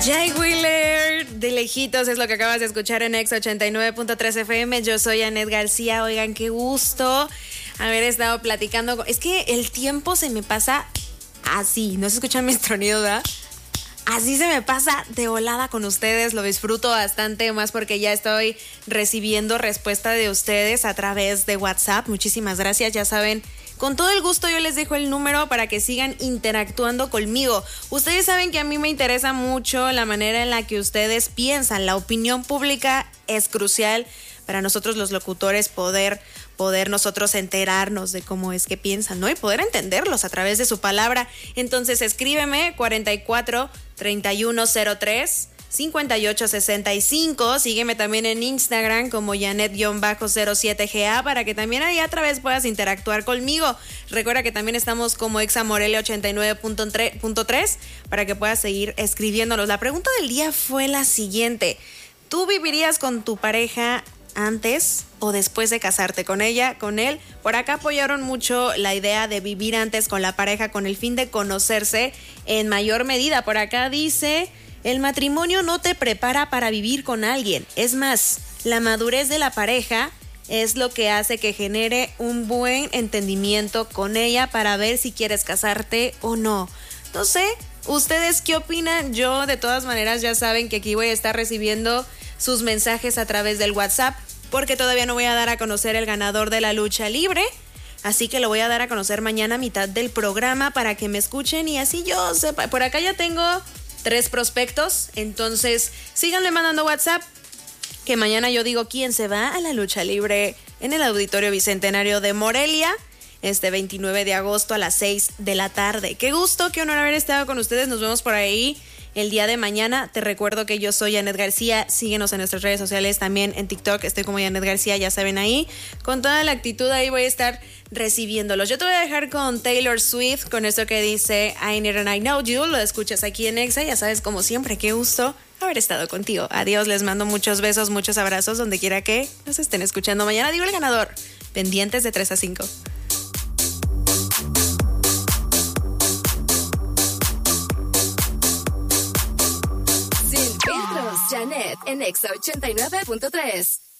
Jay Wheeler, de lejitos, es lo que acabas de escuchar en Exa 89.3 FM. Yo soy Anet García. Oigan, qué gusto haber estado platicando. Es que el tiempo se me pasa así. ¿No se escuchan mis tronidos, verdad? Así se me pasa de volada con ustedes. Lo disfruto bastante más porque ya estoy recibiendo respuesta de ustedes a través de WhatsApp. Muchísimas gracias. Ya saben, con todo el gusto yo les dejo el número para que sigan interactuando conmigo. Ustedes saben que a mí me interesa mucho la manera en la que ustedes piensan. La opinión pública es crucial para nosotros los locutores poder nosotros enterarnos de cómo es que piensan, ¿no? Y poder entenderlos a través de su palabra. Entonces escríbeme 44 3103 5865. Sígueme también en Instagram como Janet-07GA para que también ahí a través puedas interactuar conmigo. Recuerda que también estamos como Exa Morelia 89.3 para que puedas seguir escribiéndonos. La pregunta del día fue la siguiente: ¿tú vivirías con tu pareja antes o después de casarte con ella, con él? Por acá apoyaron mucho la idea de vivir antes con la pareja con el fin de conocerse en mayor medida. Por acá dice: el matrimonio no te prepara para vivir con alguien. Es más, la madurez de la pareja es lo que hace que genere un buen entendimiento con ella para ver si quieres casarte o no. No sé, ¿ustedes qué opinan? Yo, de todas maneras, ya saben que aquí voy a estar recibiendo sus mensajes a través del WhatsApp, porque todavía no voy a dar a conocer el ganador de la lucha libre. Así que lo voy a dar a conocer mañana a mitad del programa para que me escuchen y así yo sepa. Por acá ya tengo 3 prospectos, entonces síganle mandando WhatsApp, que mañana yo digo quién se va a la lucha libre en el Auditorio Bicentenario de Morelia, este 29 de agosto a las 6 de la tarde. Qué gusto, qué honor haber estado con ustedes. Nos vemos por ahí el día de mañana. Te recuerdo que yo soy Anet García. Síguenos en nuestras redes sociales, también en TikTok estoy como Anet García, ya saben, ahí con toda la actitud ahí voy a estar recibiéndolos. Yo te voy a dejar con Taylor Swift, con esto que dice I Need and I Know You. Lo escuchas aquí en Exa, ya sabes, como siempre, qué gusto haber estado contigo. Adiós, les mando muchos besos, muchos abrazos donde quiera que nos estén escuchando. Mañana digo el ganador, pendientes de 3 a 5. Sin filtros, Janet en Exa 89.3.